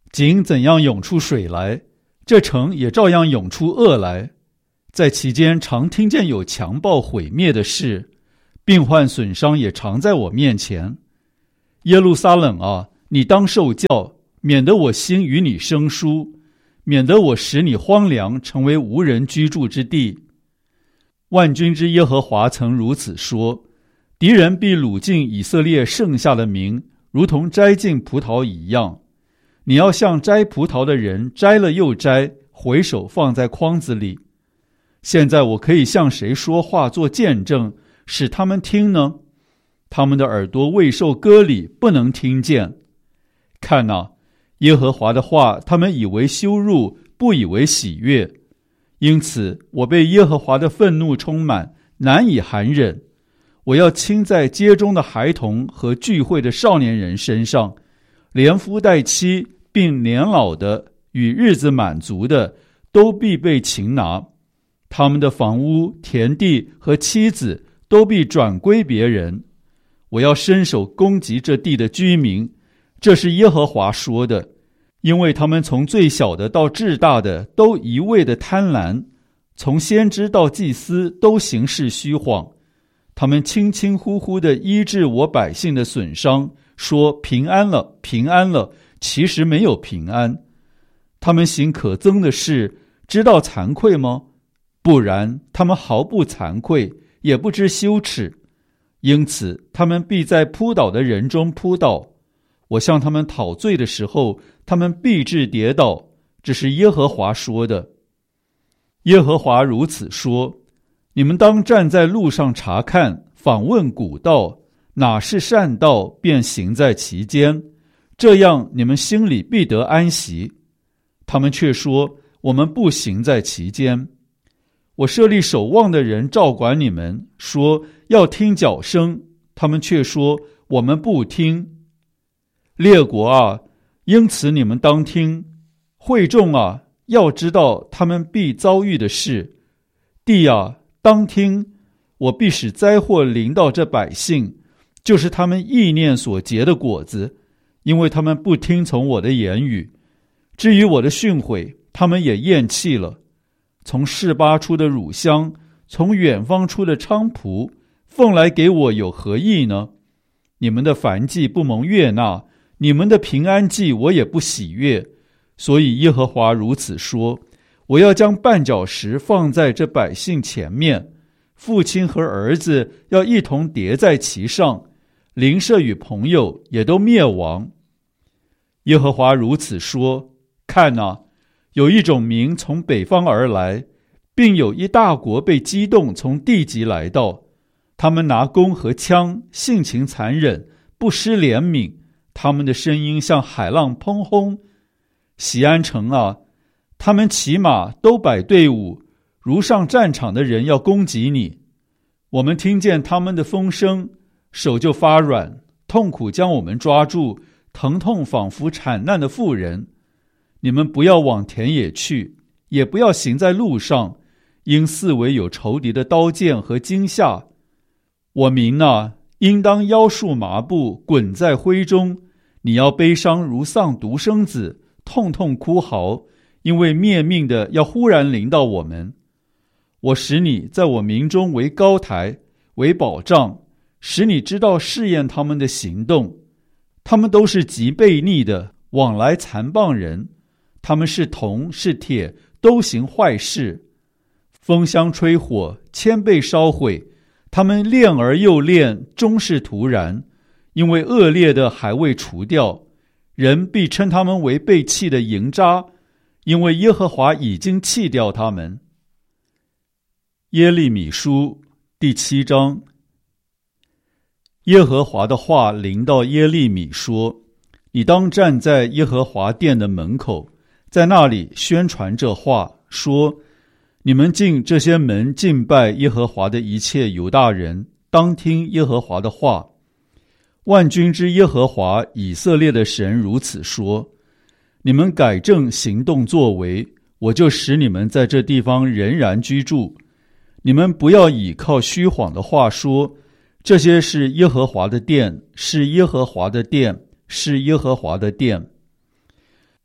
井怎样涌出水来，这城也照样涌出恶来。在其间常听见有强暴毁灭的事，病患损伤也常在我面前。耶路撒冷啊，你当受教，免得我心与你生疏，免得我使你荒凉，成为无人居住之地。万军之耶和华曾如此说：敌人必掳尽以色列剩下的民，如同摘尽葡萄一样。你要像摘葡萄的人，摘了又摘，回手放在筐子里。现在我可以向谁说话做见证，使他们听呢？他们的耳朵未受割礼，不能听见。看哪，耶和华的话，他们以为羞辱，不以为喜悦。因此我被耶和华的愤怒充满，难以含忍。我要倾在街中的孩童和聚会的少年人身上，连夫带妻并年老的与日子满足的，都必被擒拿。他们的房屋、田地和妻子都必转归别人。我要伸手攻击这地的居民，这是耶和华说的。因为他们从最小的到至大的都一味的贪婪，从先知到祭司都行事虚谎。他们轻轻呼呼地医治我百姓的损伤，说平安了，平安了，其实没有平安。他们行可憎的事，知道惭愧吗？不然，他们毫不惭愧，也不知羞耻。因此，他们必在扑倒的人中扑倒。我向他们讨罪的时候，他们必致跌倒。这是耶和华说的。耶和华如此说：你们当站在路上查看，访问古道，哪是善道，便行在其间，这样你们心里必得安息。他们却说，我们不行在其间。我设立守望的人照管你们，说要听脚声，他们却说我们不听。列国啊，因此你们当听；会众啊，要知道他们必遭遇的事。地啊，当听，我必使灾祸临到这百姓，就是他们意念所结的果子，因为他们不听从我的言语。至于我的训诲，他们也厌弃了。从示巴出的乳香，从远方出的菖蒲，奉来给我有何益呢？你们的燔祭不蒙悦纳，你们的平安祭我也不喜悦。所以耶和华如此说：我要将绊脚石放在这百姓前面，父亲和儿子要一同叠在其上，邻舍与朋友也都灭亡。耶和华如此说：看哪，有一种民从北方而来，并有一大国被激动从地极来到。他们拿弓和枪，性情残忍，不失怜悯。他们的声音像海浪砰轰。锡安城啊，他们骑马都摆队伍，如上战场的人要攻击你。我们听见他们的风声，手就发软，痛苦将我们抓住，疼痛仿佛产难的妇人。你们不要往田野去，也不要行在路上，因四围有仇敌的刀剑和惊吓。我民啊，应当腰束麻布，滚在灰中。你要悲伤如丧独生子，痛痛哭嚎，因为灭命的要忽然临到我们。我使你在我民中为高台，为保障，使你知道试验他们的行动。他们都是极悖逆的，往来残谤人。他们是铜是铁，都行坏事。风箱吹火，千倍烧毁。他们炼而又炼，终是徒然，因为恶劣的还未除掉。人必称他们为被弃的营渣，因为耶和华已经弃掉他们。耶利米书第7章。耶和华的话临到耶利米说：你当站在耶和华殿的门口，在那里宣传这话，说：你们进这些门敬拜耶和华的一切犹大人，当听耶和华的话。万军之耶和华以色列的神如此说：你们改正行动作为，我就使你们在这地方仍然居住。你们不要倚靠虚谎的话说，这些是耶和华的殿，是耶和华的殿，是耶和华的殿。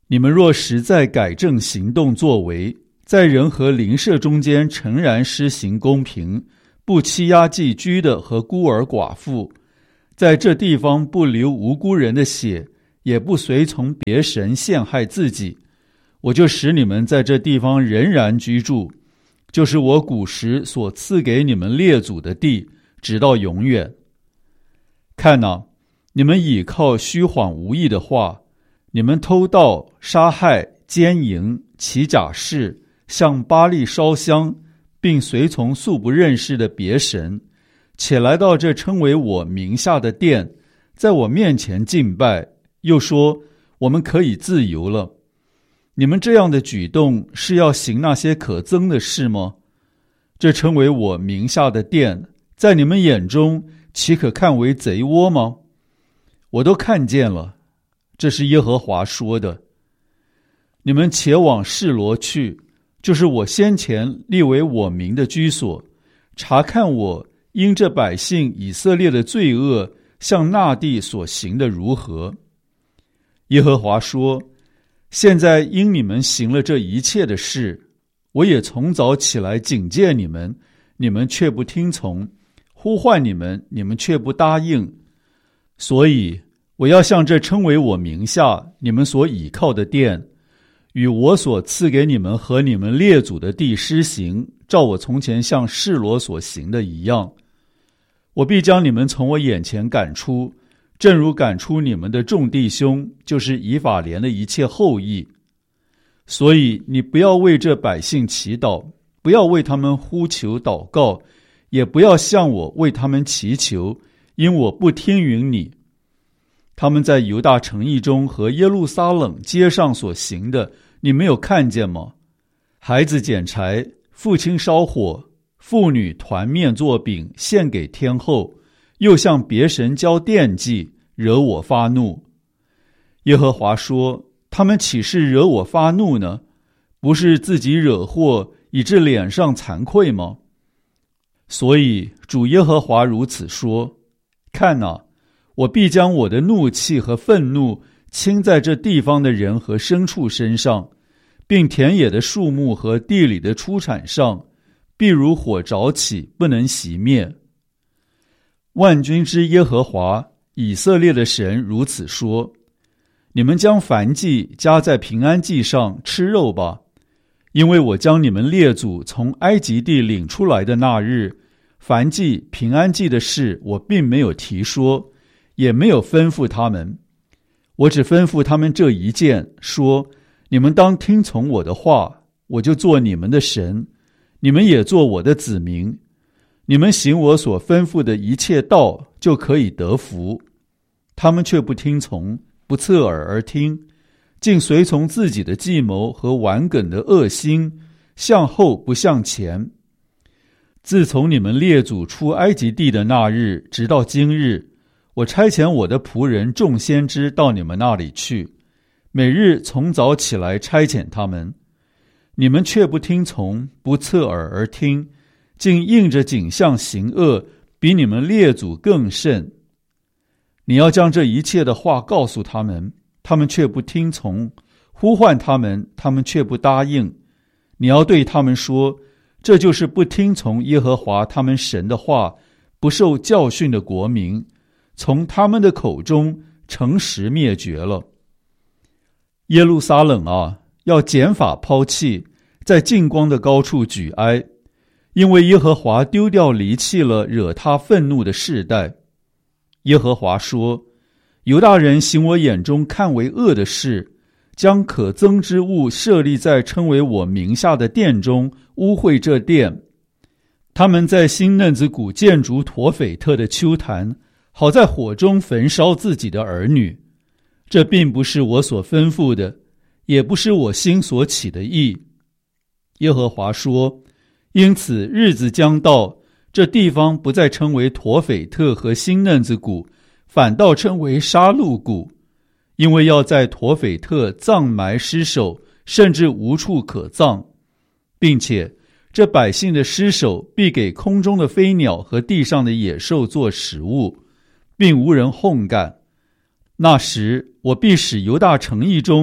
你们若实在改正行动作为，在人和邻舍中间诚然施行公平，不欺压寄居的和孤儿寡妇，在这地方不流无辜人的血，也不随从别神陷害自己，我就使你们在这地方仍然居住，就是我古时所赐给你们列祖的地，直到永远。看哪，你们倚靠虚谎无益的话，你们偷盗、杀害、奸淫、起假誓，向巴力烧香，并随从素不认识的别神，且来到这称为我名下的殿，在我面前敬拜，又说我们可以自由了。你们这样的举动是要行那些可憎的事吗？这称为我名下的殿，在你们眼中岂可看为贼窝吗？我都看见了，这是耶和华说的。你们且往示罗去，就是我先前立为我名的居所，查看我因这百姓以色列的罪恶向那地所行的如何。耶和华说，现在因你们行了这一切的事，我也从早起来警戒你们，你们却不听从，呼唤你们，你们却不答应。所以我要向这称为我名下你们所倚靠的殿，与我所赐给你们和你们列祖的地施行，照我从前向示罗所行的一样。我必将你们从我眼前赶出，正如赶出你们的众弟兄，就是以法莲的一切后裔。所以你不要为这百姓祈祷，不要为他们呼求祷告，也不要向我为他们祈求，因我不听允你。他们在犹大城邑中和耶路撒冷街上所行的，你没有看见吗？孩子捡柴，父亲烧火，妇女团面做饼献给天后，又向别神交奠祭，惹我发怒。耶和华说，他们岂是惹我发怒呢？不是自己惹祸，以致脸上惭愧吗？所以主耶和华如此说，看哪，我必将我的怒气和愤怒倾在这地方的人和牲畜身上，并田野的树木和地里的出产上，必如火着起，不能熄灭。万军之耶和华以色列的神如此说，你们将燔祭加在平安祭上吃肉吧，因为我将你们列祖从埃及地领出来的那日，燔祭平安祭的事我并没有提说，也没有吩咐他们，我只吩咐他们这一件，说你们当听从我的话，我就做你们的神，你们也做我的子民，你们行我所吩咐的一切道，就可以得福。他们却不听从，不侧耳而听，竟随从自己的计谋和顽梗的恶心，向后不向前。自从你们列祖出埃及地的那日，直到今日，我差遣我的仆人众先知到你们那里去，每日从早起来差遣他们，你们却不听从，不侧耳而听，竟应着景象行恶，比你们列祖更甚。你要将这一切的话告诉他们，他们却不听从，呼唤他们，他们却不答应。你要对他们说，这就是不听从耶和华他们神的话，不受教训的国民，从他们的口中诚实灭绝了。耶路撒冷啊，要剪发抛弃，在净光的高处举哀，因为耶和华丢掉离弃了惹他愤怒的世代。耶和华说，犹大人行我眼中看为恶的事，将可憎之物设立在称为我名下的殿中，污秽这殿。他们在新嫩子谷建筑陀斐特的丘坛，好在火中焚烧自己的儿女。这并不是我所吩咐的，也不是我心所起的意。耶和华说，因此日子将到，这地方不再称为陀斐特和新嫩子谷，反倒称为杀戮谷，因为要在陀斐特葬埋尸首，甚至无处可葬，并且这百姓的尸首必给空中的飞鸟和地上的野兽做食物，并无人烘干。那时我必使犹大城邑中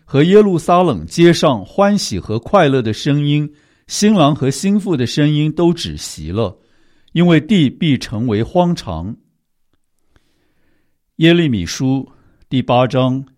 和耶路撒冷街上欢喜和快乐的声音，新郎和新妇的声音都止息了，因为地必成为荒场。耶利米书第8章